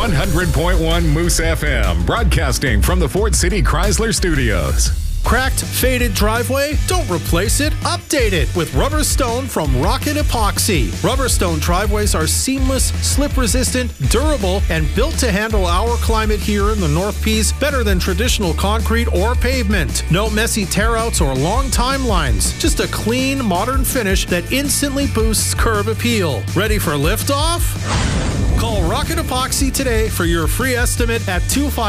100.1 Moose FM, broadcasting from the Fort City Chrysler Studios. Cracked, faded driveway? Don't replace it, update it with Rubber Stone from Rocket Epoxy. Rubber Stone driveways are seamless, slip-resistant, durable, and built to handle our climate here in the North Peace better than traditional concrete or pavement. No messy tear-outs or long timelines. Just a clean, modern finish that instantly boosts curb appeal. Ready for liftoff? Call Rocket Epoxy today for your free estimate at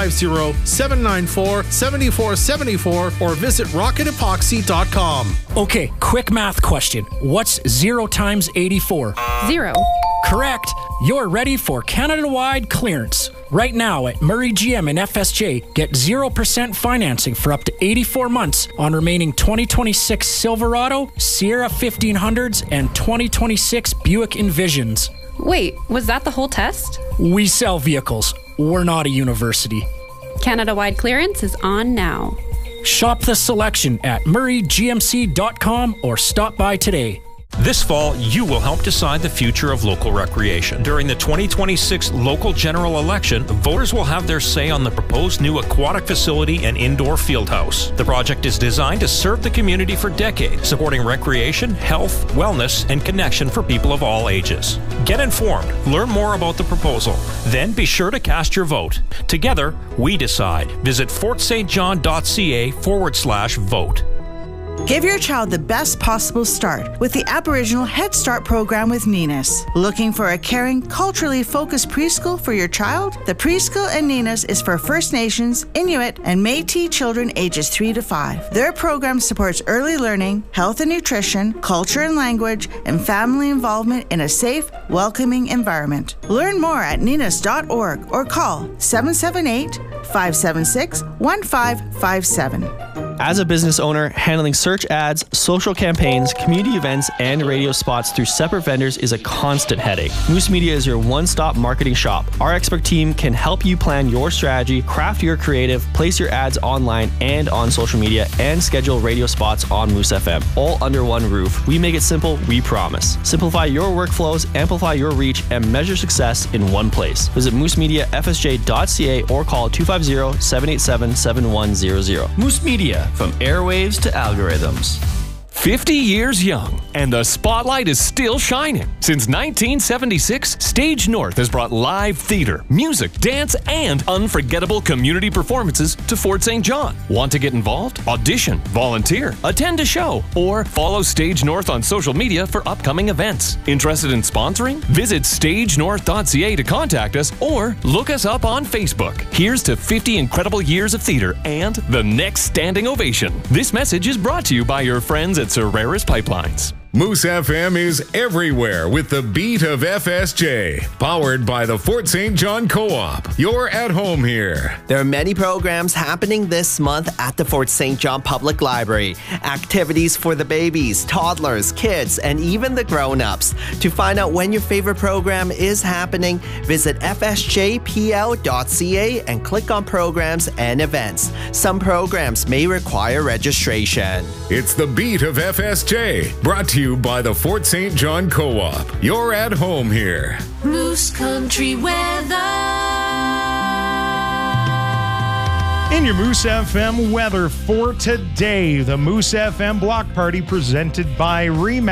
250-794-7474 or visit rocketopoxy.com. Okay, quick math question. What's 0 times 84? 0. Correct. You're ready for Canada-wide clearance. Right now at Murray GM and FSJ, get 0% financing for up to 84 months on remaining 2026 Silverado, Sierra 1500s, and 2026 Buick Envisions. Wait, was that the whole test? We sell vehicles. We're not a university. Canada-wide clearance is on now. Shop the selection at murraygmc.com or stop by today. This fall, you will help decide the future of local recreation. During the 2026 local general election, voters will have their say on the proposed new aquatic facility and indoor field house. The project is designed to serve the community for decades, supporting recreation, health, wellness, and connection for people of all ages. Get informed, learn more about the proposal, then be sure to cast your vote. Together, we decide. Visit fortstjohn.ca/vote. Give your child the best possible start with the Aboriginal Head Start program with Ninas. Looking for a caring, culturally focused preschool for your child? The preschool at Ninas is for First Nations, Inuit, and Métis children ages 3 to 5. Their program supports early learning, health and nutrition, culture and language, and family involvement in a safe, welcoming environment. Learn more at ninas.org or call 778-576-1557. As a business owner, handling search ads, social campaigns, community events, and radio spots through separate vendors is a constant headache. Moose Media is your one-stop marketing shop. Our expert team can help you plan your strategy, craft your creative, place your ads online and on social media, and schedule radio spots on Moose FM, all under one roof. We make it simple, we promise. Simplify your workflows, amplify your reach, and measure success in one place. Visit moosmediafsj.ca or call 250-787-7100. Moose Media, from airwaves to algorithms. 50 years young, and the spotlight is still shining. Since 1976, Stage North has brought live theater, music, dance, and unforgettable community performances to Fort St. John. Want to get involved? Audition, volunteer, attend a show, or follow Stage North on social media for upcoming events. Interested in sponsoring? Visit stagenorth.ca to contact us or look us up on Facebook. Here's to 50 incredible years of theater and the next standing ovation. This message is brought to you by your friends at Serraris Pipelines. Moose FM is everywhere with the beat of FSJ, powered by the Fort St. John Co-op. You're at home here. There are many programs happening this month at the Fort St. John Public Library. Activities for the babies, toddlers, kids, and even the grown-ups. To find out when your favorite program is happening, visit fsjpl.ca and click on programs and events. Some programs may require registration. It's the beat of FSJ, brought to you by the Fort St. John Co-op. You're at home here. Moose Country weather. In your Moose FM weather for today, the Moose FM Block Party presented by Remax.